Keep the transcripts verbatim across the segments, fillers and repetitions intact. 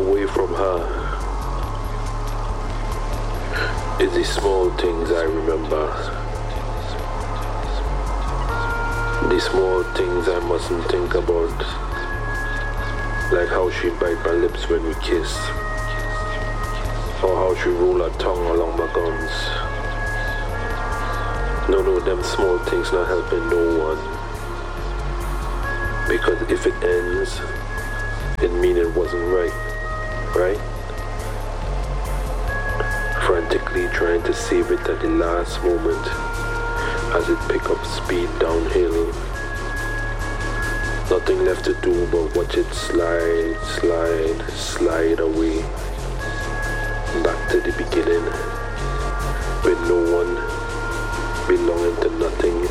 away from her is the small things I remember. The small things I mustn't think about, like how she bite my lips when we kiss, or how she roll her tongue along my gums. No, no, them small things not helping no one, because if it ends, it means it wasn't right, right? Frantically trying to save it at the last moment as it pick up speed downhill. Nothing left to do but watch it slide, slide, slide away. Back to the beginning, with no one, belonging to nothing.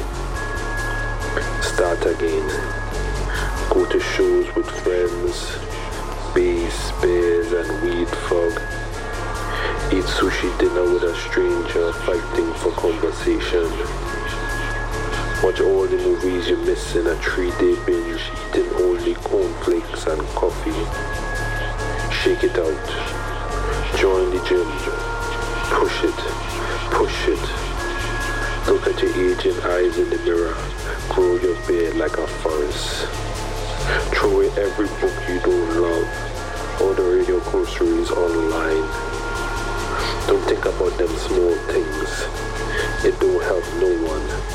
Start again. Go to shows with friends, bass, beers and weed fog. Eat sushi dinner with a stranger, fighting for conversation. Watch all the movies you miss in a three-day binge, eating only cornflakes and coffee. Shake it out. Join the gym. Push it. Push it. Look at your aging eyes in the mirror. Grow your beard like a forest. Throw away every book you don't love. Order your groceries online. Don't think about them small things. It don't help no one.